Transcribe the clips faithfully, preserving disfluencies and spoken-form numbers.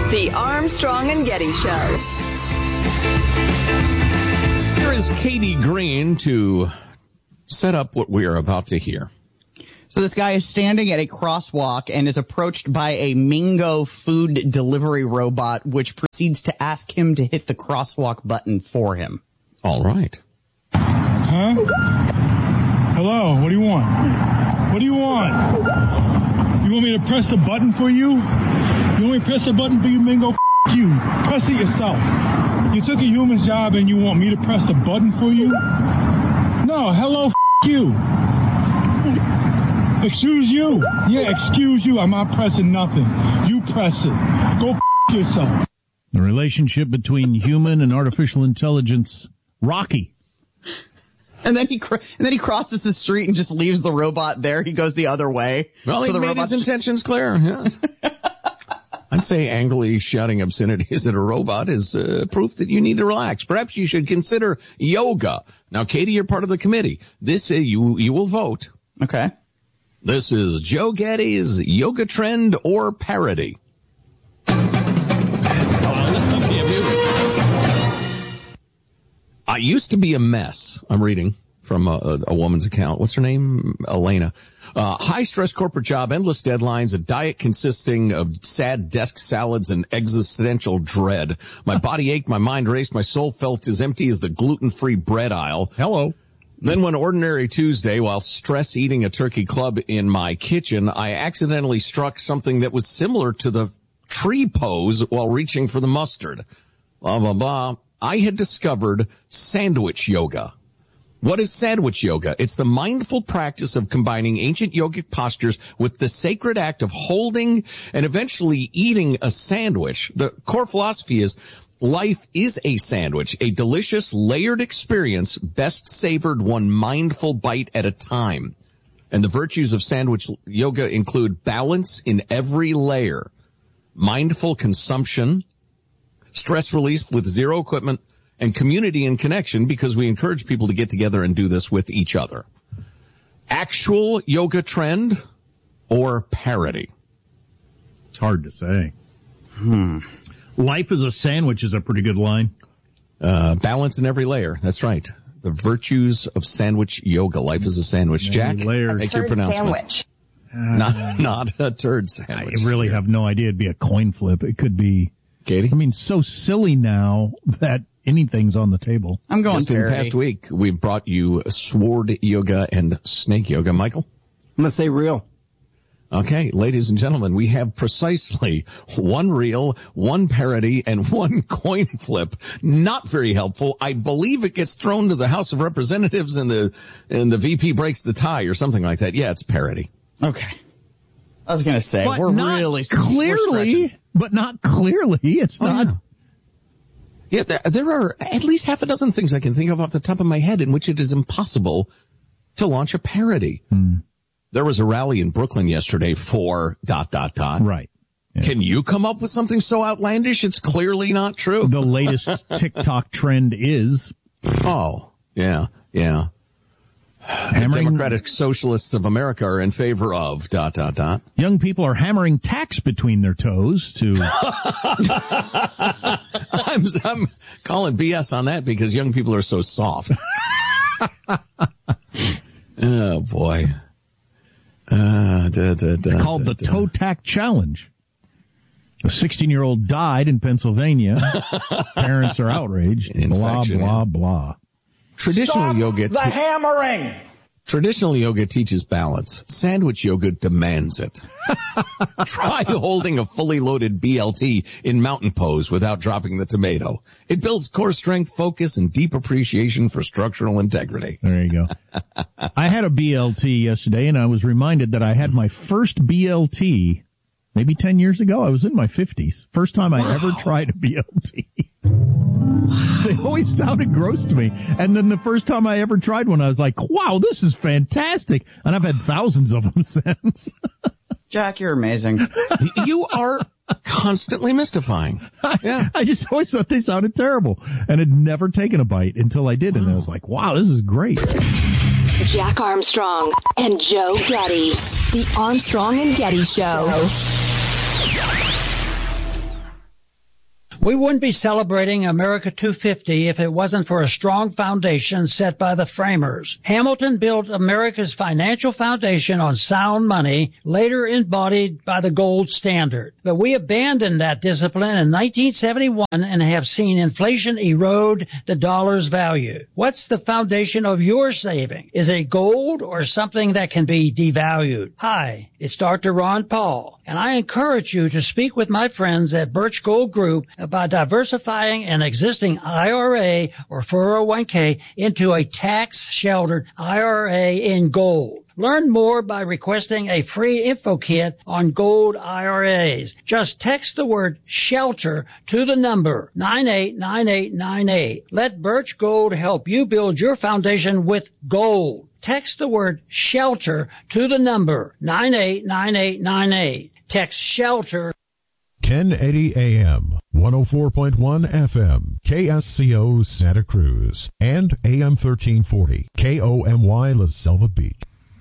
The Armstrong and Getty Show. Here is Katie Green to set up what we are about to hear. So this guy is standing at a crosswalk and is approached by a Mingo food delivery robot, which proceeds to ask him to hit the crosswalk button for him. All right. Huh? Hello, what do you want? What do you want? You want me to press the button for you? You want me to press the button for you, Mingo? F*** you. Press it yourself. You took a human's job and you want me to press the button for you? No, hello, F*** you. Excuse you. Yeah, excuse you. I'm not pressing nothing. You press it. Go F*** yourself. The relationship between human and artificial intelligence, rocky. And then he cr- and then he crosses the street and just leaves the robot there. He goes the other way. Well, he so the made his intentions just... clear. Yes. I'd say angrily shouting obscenities at a robot is uh, proof that you need to relax. Perhaps you should consider yoga. Now, Katie, you're part of the committee. This uh, you you will vote. Okay. This is Joe Getty's yoga trend or parody. I used to be a mess. I'm reading from a, a woman's account. What's her name? Elena. Uh, high-stress corporate job, endless deadlines, a diet consisting of sad desk salads and existential dread. My body ached, my mind raced, my soul felt as empty as the gluten-free bread aisle. Hello. Then one ordinary Tuesday, while stress eating a turkey club in my kitchen, I accidentally struck something that was similar to the tree pose while reaching for the mustard. Blah, blah, blah. I had discovered sandwich yoga. What is sandwich yoga? It's the mindful practice of combining ancient yogic postures with the sacred act of holding and eventually eating a sandwich. The core philosophy is life is a sandwich, a delicious, layered experience, best savored one mindful bite at a time. And the virtues of sandwich yoga include balance in every layer, mindful consumption, stress release with zero equipment, and community and connection, because we encourage people to get together and do this with each other. Actual yoga trend or parody? It's hard to say. Hmm. Life is a sandwich is a pretty good line. Uh, balance in every layer. That's right. The virtues of sandwich yoga. Life is a sandwich. Jack, make your pronouncement. Sandwich. Uh, not, not a turd sandwich. I really have no idea. It'd be a coin flip. It could be. Katie? I mean, so silly now that anything's on the table. I'm going Just in the past week, we brought you sword yoga and snake yoga. Michael? I'm going to say real. Okay, ladies and gentlemen, we have precisely one real, one parody, and one coin flip. Not very helpful. I believe it gets thrown to the House of Representatives and the and the V P breaks the tie or something like that. Yeah, it's parody. Okay. I was going to say, but we're not really clearly, but not clearly. It's oh, not. Yeah, yeah there, there are at least half a dozen things I can think of off the top of my head in which it is impossible to launch a parody. Hmm. There was a rally in Brooklyn yesterday for dot, dot, dot. Right. Yeah. Can you come up with something so outlandish it's clearly not true? The latest TikTok trend is. Oh, yeah, yeah. The Democratic Socialists of America are in favor of dot, dot, dot. Young people are hammering tacks between their toes to. I'm, I'm calling B S on that because young people are so soft. Oh, boy. Uh, da, da, da, it's called da, the da. Toe Tack Challenge. A sixteen-year-old died in Pennsylvania. Parents are outraged. Blah, Infection, blah, yeah. blah. Traditional Stop yoga. the te- hammering. Traditional yoga teaches balance. Sandwich yoga demands it. Try holding a fully loaded B L T in mountain pose without dropping the tomato. It builds core strength, focus, and deep appreciation for structural integrity. There you go. I had a B L T yesterday, and I was reminded that I had my first B L T maybe ten years ago. I was in my fifties. First time I wow. ever tried a B L T. They always sounded gross to me. And then the first time I ever tried one, I was like, wow, this is fantastic. And I've had thousands of them since. Jack, you're amazing. You are constantly mystifying. Yeah. I, I just always thought they sounded terrible and had never taken a bite until I did. And I was like, wow, this is great. Jack Armstrong and Joe Getty. The Armstrong and Getty Show. We wouldn't be celebrating America two fifty if it wasn't for a strong foundation set by the framers. Hamilton built America's financial foundation on sound money, later embodied by the gold standard. But we abandoned that discipline in nineteen seventy-one and have seen inflation erode the dollar's value. What's the foundation of your saving? Is it gold or something that can be devalued? Hi, it's Doctor Ron Paul, and I encourage you to speak with my friends at Birch Gold Group about diversifying an existing I R A or four oh one k into a tax-sheltered I R A in gold. Learn more by requesting a free info kit on gold I R As. Just text the word SHELTER to the number nine eight nine eight nine eight. Let Birch Gold help you build your foundation with gold. Text the word SHELTER to the number nine eight nine eight nine eight. Text SHELTER. ten eighty A M, one oh four point one F M, K S C O Santa Cruz, and A M thirteen forty, K O M Y La Selva Beach.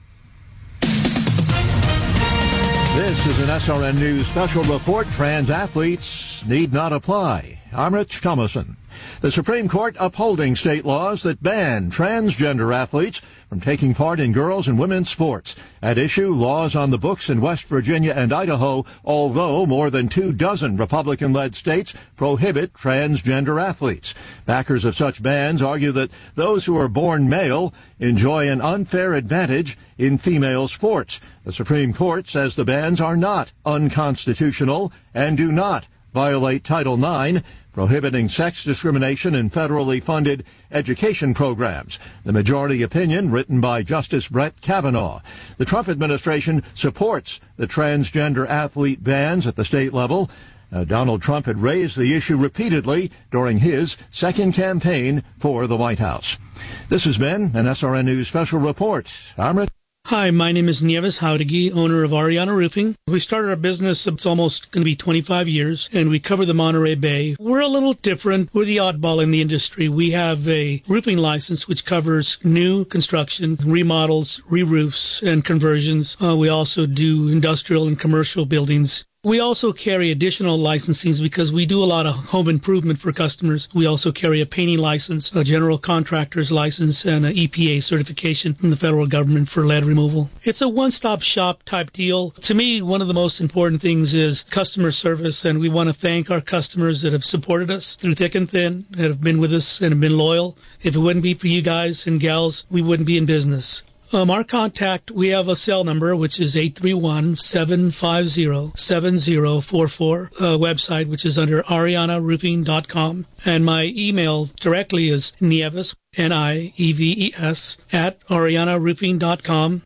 This is an S R N News special report. Trans athletes need not apply. I'm Rich Thomason. The Supreme Court upholding state laws that ban transgender athletes from taking part in girls' and women's sports. At issue, laws on the books in West Virginia and Idaho, although more than two dozen Republican-led states prohibit transgender athletes. Backers of such bans argue that those who are born male enjoy an unfair advantage in female sports. The Supreme Court says the bans are not unconstitutional and do not violate Title nine, prohibiting sex discrimination in federally funded education programs. The majority opinion written by Justice Brett Kavanaugh. The Trump administration supports the transgender athlete bans at the state level. Uh, Donald Trump had raised the issue repeatedly during his second campaign for the White House. This has been an S R N News special report. I'm Rich. Hi, my name is Nieves Haudegi, owner of Ariana Roofing. We started our business, it's almost going to be twenty-five years, and we cover the Monterey Bay. We're a little different. We're the oddball in the industry. We have a roofing license which covers new construction, remodels, re-roofs, and conversions. Uh, we also do industrial and commercial buildings. We also carry additional licensings because we do a lot of home improvement for customers. We also carry a painting license, a general contractor's license, and an E P A certification from the federal government for lead removal. It's a one-stop shop type deal. To me, one of the most important things is customer service, and we want to thank our customers that have supported us through thick and thin, that have been with us and have been loyal. If it wouldn't be for you guys and gals, we wouldn't be in business. Um, our contact, we have a cell number, which is eight three one, seven five zero, seven zero four four, a website, which is under ariana roofing dot com. And my email directly is Nieves, N I E V E S, at ariana roofing dot com.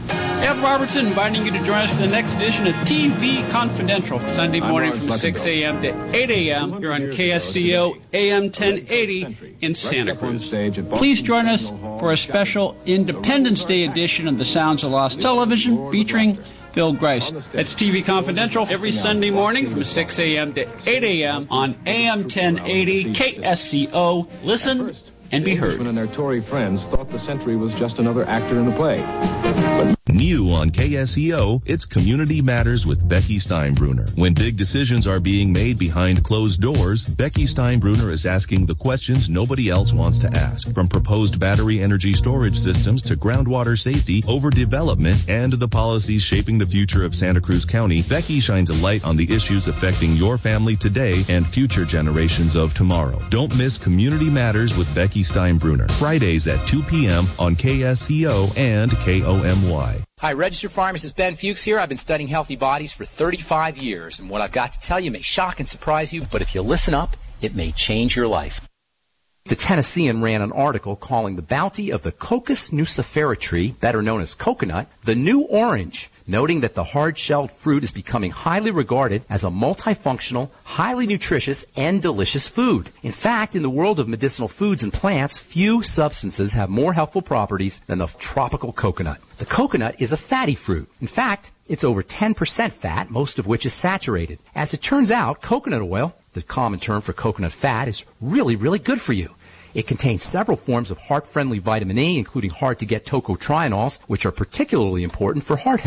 Ed Robertson inviting you to join us for the next edition of T V Confidential, Sunday morning from six a.m. to eight a.m. You're on K S C O A M ten eighty in Santa Cruz. Please join us for a special Independence Day edition of The Sounds of Lost Television featuring Phil Grice. That's T V Confidential every Sunday morning from six a.m. to eight a.m. on A M ten eighty K S C O. Listen and be heard. And their Tory friends thought the Sentry was just another actor in the play. But new on K S E O, it's Community Matters with Becky Steinbruner. When big decisions are being made behind closed doors, Becky Steinbruner is asking the questions nobody else wants to ask. From proposed battery energy storage systems to groundwater safety, overdevelopment, and the policies shaping the future of Santa Cruz County, Becky shines a light on the issues affecting your family today and future generations of tomorrow. Don't miss Community Matters with Becky Steinbruner, Fridays at two p.m. on K S E O and K O M Y. Hi, registered pharmacist Ben Fuchs here. I've been studying healthy bodies for thirty-five years, and what I've got to tell you may shock and surprise you, but if you listen up, it may change your life. The Tennessean ran an article calling the bounty of the Cocos nucifera tree, better known as coconut, the new orange, noting that the hard-shelled fruit is becoming highly regarded as a multifunctional, highly nutritious, and delicious food. In fact, in the world of medicinal foods and plants, few substances have more helpful properties than the tropical coconut. The coconut is a fatty fruit. In fact, it's over ten percent fat, most of which is saturated. As it turns out, coconut oil, the common term for coconut fat, is really, really good for you. It contains several forms of heart-friendly vitamin E, including hard-to-get tocotrienols, which are particularly important for heart health.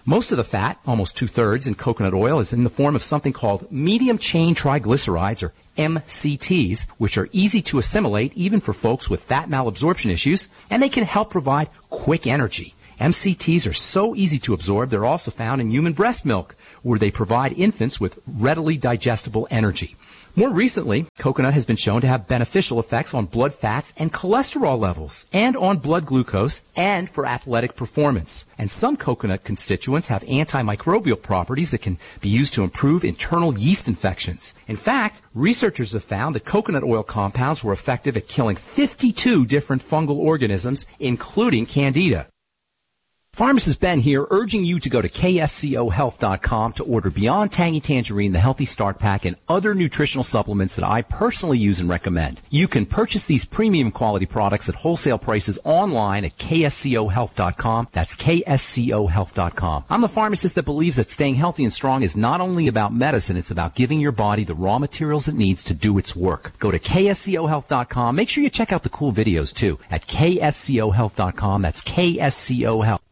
Most of the fat, almost two-thirds, in coconut oil is in the form of something called medium-chain triglycerides, or M C Ts, which are easy to assimilate even for folks with fat malabsorption issues, and they can help provide quick energy. M C Ts are so easy to absorb, they're also found in human breast milk, where they provide infants with readily digestible energy. More recently, coconut has been shown to have beneficial effects on blood fats and cholesterol levels, and on blood glucose, and for athletic performance. And some coconut constituents have antimicrobial properties that can be used to improve internal yeast infections. In fact, researchers have found that coconut oil compounds were effective at killing fifty-two different fungal organisms, including Candida. Pharmacist Ben here, urging you to go to K S C O health dot com to order Beyond Tangy Tangerine, the Healthy Start Pack, and other nutritional supplements that I personally use and recommend. You can purchase these premium quality products at wholesale prices online at K S C O health dot com. That's K S C O health dot com. I'm the pharmacist that believes that staying healthy and strong is not only about medicine, it's about giving your body the raw materials it needs to do its work. Go to K S C O health dot com. Make sure you check out the cool videos, too, at K S C O health dot com. That's K S C O Health.